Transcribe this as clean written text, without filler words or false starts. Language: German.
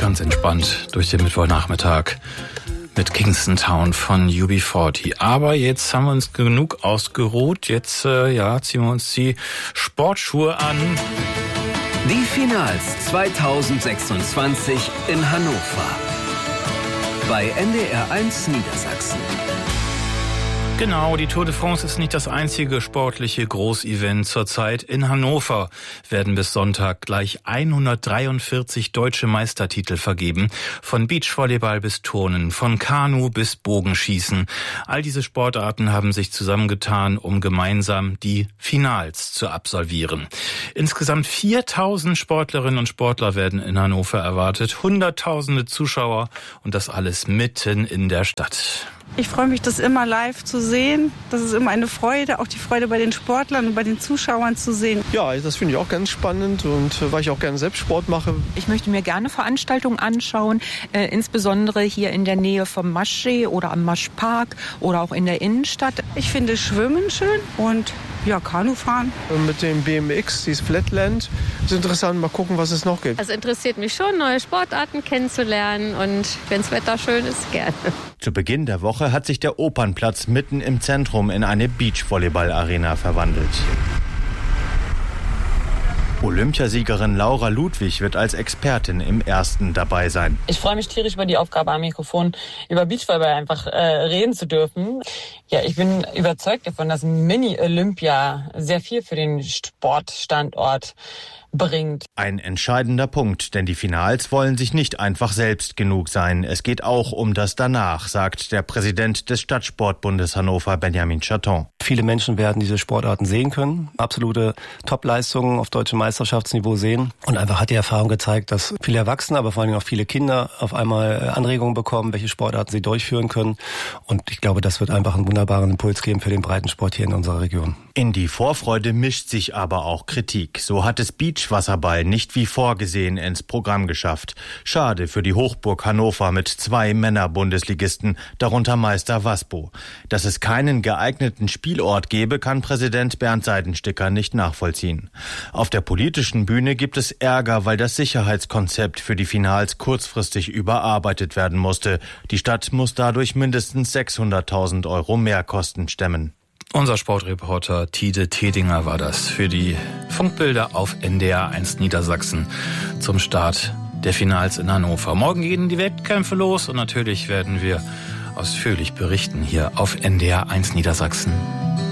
ganz entspannt durch den Mittwochnachmittag mit Kingston Town von UB40. Aber jetzt haben wir uns genug ausgeruht. Jetzt ziehen wir uns die Sportschuhe an. Die Finals 2026 in Hannover. Bei NDR1 Niedersachsen. Genau, die Tour de France ist nicht das einzige sportliche Großevent zurzeit. In Hannover werden bis Sonntag gleich 143 deutsche Meistertitel vergeben. Von Beachvolleyball bis Turnen, von Kanu bis Bogenschießen. All diese Sportarten haben sich zusammengetan, um gemeinsam die Finals zu absolvieren. Insgesamt 4000 Sportlerinnen und Sportler werden in Hannover erwartet. Hunderttausende Zuschauer und das alles mitten in der Stadt. Ich freue mich, das immer live zu sehen. Das ist immer eine Freude, auch die Freude bei den Sportlern und bei den Zuschauern zu sehen. Ja, das finde ich auch ganz spannend und weil ich auch gerne selbst Sport mache. Ich möchte mir gerne Veranstaltungen anschauen, insbesondere hier in der Nähe vom Maschsee oder am Maschpark oder auch in der Innenstadt. Ich finde Schwimmen schön und Kanufahren. Mit dem BMX, dieses Flatland, ist interessant. Mal gucken, was es noch gibt. Also interessiert mich schon, neue Sportarten kennenzulernen und wenn das Wetter schön ist, gerne. Zu Beginn der Woche hat sich der Opernplatz mitten im Zentrum in eine Beachvolleyball-Arena verwandelt. Olympiasiegerin Laura Ludwig wird als Expertin im ersten dabei sein. Ich freue mich tierisch über die Aufgabe am Mikrofon, über Beachvolleyball einfach reden zu dürfen. Ja, ich bin überzeugt davon, dass Mini-Olympia sehr viel für den Sportstandort bringt. Ein entscheidender Punkt, denn die Finals wollen sich nicht einfach selbst genug sein. Es geht auch um das Danach, sagt der Präsident des Stadtsportbundes Hannover, Benjamin Chaton. Viele Menschen werden diese Sportarten sehen können, absolute Topleistungen auf deutschem Meisterschaftsniveau sehen. Und einfach hat die Erfahrung gezeigt, dass viele Erwachsene, aber vor allem auch viele Kinder auf einmal Anregungen bekommen, welche Sportarten sie durchführen können. Und ich glaube, das wird einfach einen wunderbaren Impuls geben für den Breitensport hier in unserer Region. In die Vorfreude mischt sich aber auch Kritik. So hat es Beachwasserball nicht wie vorgesehen ins Programm geschafft. Schade für die Hochburg Hannover mit 2 Männer-Bundesligisten, darunter Meister Waspo. Dass es keinen geeigneten Spielort gebe, kann Präsident Bernd Seidensticker nicht nachvollziehen. Auf der politischen Bühne gibt es Ärger, weil das Sicherheitskonzept für die Finals kurzfristig überarbeitet werden musste. Die Stadt muss dadurch mindestens 600.000 € Mehrkosten stemmen. Unser Sportreporter Tide Tedinger war das für die Funkbilder auf NDR1 Niedersachsen zum Start der Finals in Hannover. Morgen gehen die Wettkämpfe los und natürlich werden wir ausführlich berichten hier auf NDR1 Niedersachsen.